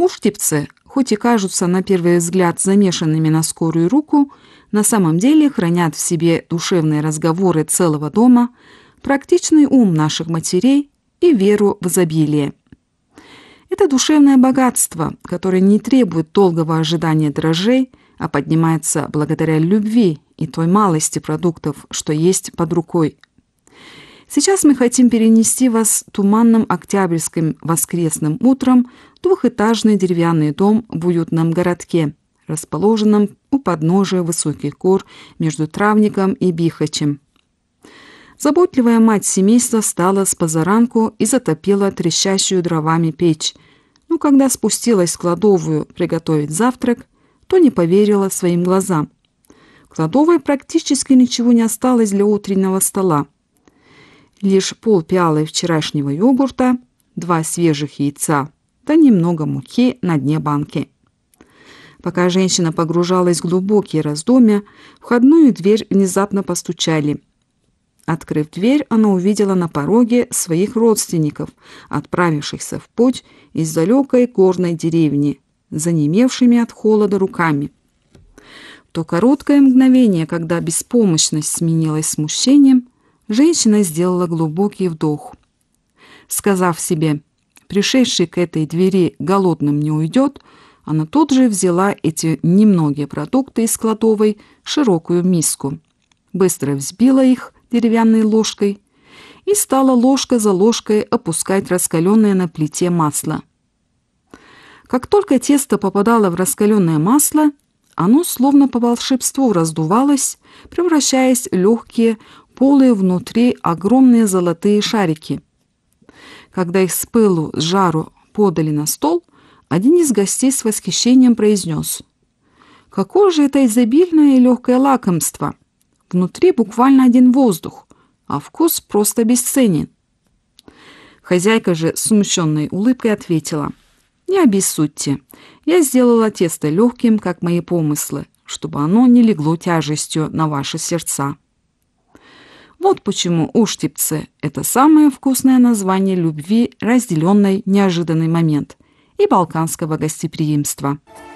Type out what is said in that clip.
Уштипцы, хоть и кажутся на первый взгляд замешанными на скорую руку, на самом деле хранят в себе душевные разговоры целого дома, практичный ум наших матерей и веру в изобилие. Это душевное богатство, которое не требует долгого ожидания дрожжей, а поднимается благодаря любви и той малости продуктов, что есть под рукой. Сейчас мы хотим перенести вас туманным октябрьским воскресным утром в двухэтажный деревянный дом в уютном городке, расположенном у подножия высоких гор между Травником и Бихачем. Заботливая мать семейства встала с позаранку и затопила трещащую дровами печь, но когда спустилась в кладовую приготовить завтрак, то не поверила своим глазам. В кладовой практически ничего не осталось для утреннего стола. Лишь полпиалы вчерашнего йогурта, 2 свежих яйца, да немного муки на дне банки. Пока женщина погружалась в глубокие раздумья, в входную дверь внезапно постучали. Открыв дверь, она увидела на пороге своих родственников, отправившихся в путь из далекой горной деревни, занемевшими от холода руками. В то короткое мгновение, когда беспомощность сменилась смущением, женщина сделала глубокий вдох. Сказав себе, пришедший к этой двери голодным не уйдет, она тут же взяла эти немногие продукты из кладовой в широкую миску, быстро взбила их деревянной ложкой и стала ложка за ложкой опускать раскаленное на плите масло. Как только тесто попадало в раскаленное масло, оно словно по волшебству раздувалось, превращаясь в легкие, полые внутри огромные золотые шарики. Когда их с пылу, с жару подали на стол, один из гостей с восхищением произнес: «Какое же это изобильное и легкое лакомство! Внутри буквально один воздух, а вкус просто бесценен». Хозяйка же с смущенной улыбкой ответила: «Не обессудьте, я сделала тесто легким, как мои помыслы, чтобы оно не легло тяжестью на ваши сердца». Вот почему уштипцы – это самое вкусное название любви, разделенной в неожиданный момент, и балканского гостеприимства.